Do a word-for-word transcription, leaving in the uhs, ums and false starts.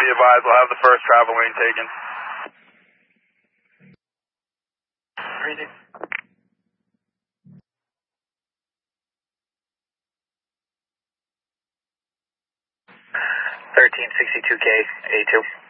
Be advised, we'll have the first travel lane taken. Reading. thirteen sixty-two K, A two.